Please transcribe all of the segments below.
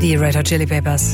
Die Red Hot Chili Peppers.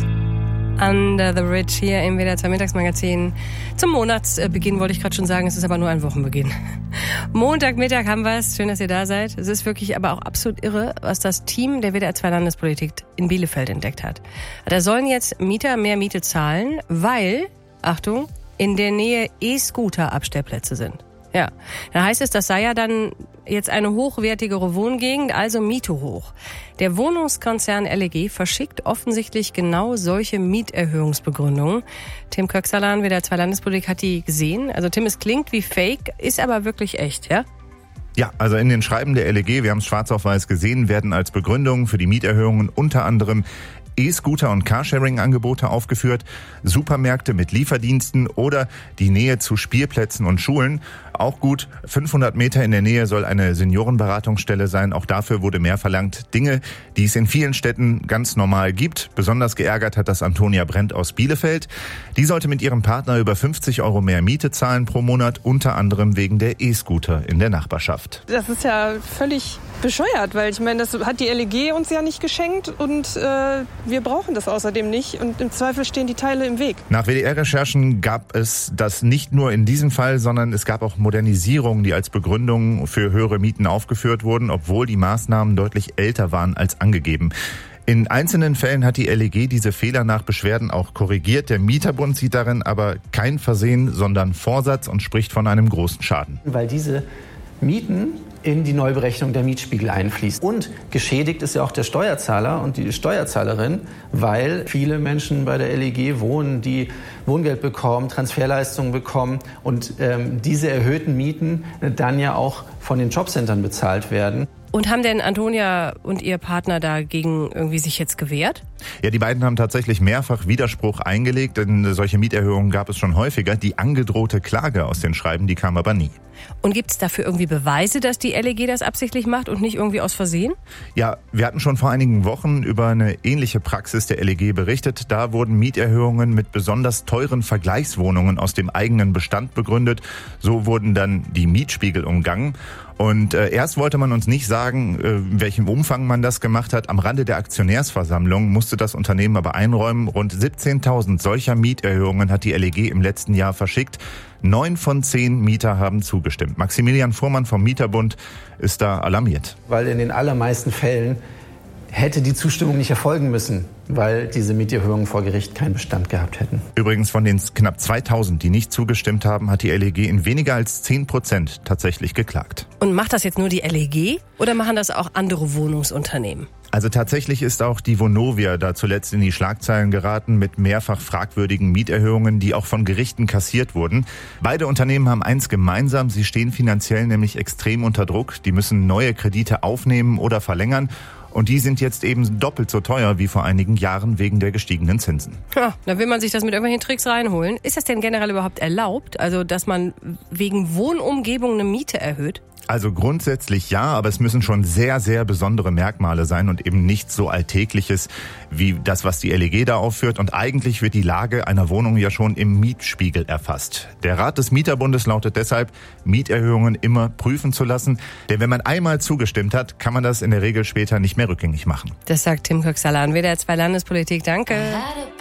Under the Bridge hier im WDR 2 Mittagsmagazin. Zum Monatsbeginn wollte ich gerade schon sagen, es ist aber nur ein Wochenbeginn. Montagmittag haben wir es. Schön, dass ihr da seid. Es ist wirklich aber auch absolut irre, was das Team der WDR 2 Landespolitik in Bielefeld entdeckt hat. Da sollen jetzt Mieter mehr Miete zahlen, weil, Achtung, in der Nähe E-Scooter-Abstellplätze sind. Ja, da heißt es, das sei ja dann jetzt eine hochwertigere Wohngegend, also Miete hoch. Der Wohnungskonzern LEG verschickt offensichtlich genau solche Mieterhöhungsbegründungen. Tim Köksalan, WDR 2 Landespolitik, hat die gesehen. Also Tim, es klingt wie Fake, ist aber wirklich echt, ja? Ja, also in den Schreiben der LEG, wir haben es schwarz auf weiß gesehen, werden als Begründung für die Mieterhöhungen unter anderem E-Scooter- und Carsharing-Angebote aufgeführt, Supermärkte mit Lieferdiensten oder die Nähe zu Spielplätzen und Schulen. Auch gut, 500 Meter in der Nähe soll eine Seniorenberatungsstelle sein. Auch dafür wurde mehr verlangt. Dinge, die es in vielen Städten ganz normal gibt. Besonders geärgert hat das Antonia Brent aus Bielefeld. Die sollte mit ihrem Partner über 50 € mehr Miete zahlen pro Monat, unter anderem wegen der E-Scooter in der Nachbarschaft. Das ist ja völlig bescheuert, weil ich meine, das hat die LEG uns ja nicht geschenkt und wir brauchen das außerdem nicht und im Zweifel stehen die Teile im Weg. Nach WDR-Recherchen gab es das nicht nur in diesem Fall, sondern es gab auch Modernisierungen, die als Begründung für höhere Mieten aufgeführt wurden, obwohl die Maßnahmen deutlich älter waren als angegeben. In einzelnen Fällen hat die LEG diese Fehler nach Beschwerden auch korrigiert. Der Mieterbund sieht darin aber kein Versehen, sondern Vorsatz und spricht von einem großen Schaden. Weil diese Mieten in die Neuberechnung der Mietspiegel einfließt. Und geschädigt ist ja auch der Steuerzahler und die Steuerzahlerin, weil viele Menschen bei der LEG wohnen, die Wohngeld bekommen, Transferleistungen bekommen und diese erhöhten Mieten dann ja auch von den Jobcentern bezahlt werden. Und haben denn Antonia und ihr Partner dagegen irgendwie sich jetzt gewehrt? Ja, die beiden haben tatsächlich mehrfach Widerspruch eingelegt, denn solche Mieterhöhungen gab es schon häufiger. Die angedrohte Klage aus den Schreiben, die kam aber nie. Und gibt es dafür irgendwie Beweise, dass die LEG das absichtlich macht und nicht irgendwie aus Versehen? Ja, wir hatten schon vor einigen Wochen über eine ähnliche Praxis der LEG berichtet. Da wurden Mieterhöhungen mit besonders teuren Vergleichswohnungen aus dem eigenen Bestand begründet. So wurden dann die Mietspiegel umgangen. Und erst wollte man uns nicht sagen, in welchem Umfang man das gemacht hat. Am Rande der Aktionärsversammlung musste das Unternehmen aber einräumen. Rund 17.000 solcher Mieterhöhungen hat die LEG im letzten Jahr verschickt. 9 von 10 Mieter haben zugestimmt. Maximilian Fuhrmann vom Mieterbund ist da alarmiert. Weil in den allermeisten Fällen hätte die Zustimmung nicht erfolgen müssen, weil diese Mieterhöhungen vor Gericht keinen Bestand gehabt hätten. Übrigens von den knapp 2.000, die nicht zugestimmt haben, hat die LEG in weniger als 10% tatsächlich geklagt. Und macht das jetzt nur die LEG oder machen das auch andere Wohnungsunternehmen? Also tatsächlich ist auch die Vonovia da zuletzt in die Schlagzeilen geraten mit mehrfach fragwürdigen Mieterhöhungen, die auch von Gerichten kassiert wurden. Beide Unternehmen haben eins gemeinsam, sie stehen finanziell nämlich extrem unter Druck. Die müssen neue Kredite aufnehmen oder verlängern. Und die sind jetzt eben doppelt so teuer wie vor einigen Jahren wegen der gestiegenen Zinsen. Ja, da will man sich das mit irgendwelchen Tricks reinholen. Ist das denn generell überhaupt erlaubt? Also, dass man wegen Wohnumgebung eine Miete erhöht? Also grundsätzlich ja, aber es müssen schon sehr, sehr besondere Merkmale sein und eben nichts so Alltägliches wie das, was die LEG da aufführt. Und eigentlich wird die Lage einer Wohnung ja schon im Mietspiegel erfasst. Der Rat des Mieterbundes lautet deshalb, Mieterhöhungen immer prüfen zu lassen. Denn wenn man einmal zugestimmt hat, kann man das in der Regel später nicht mehr rückgängig machen. Das sagt Tim Köksalan, WDR 2 Landespolitik. Danke.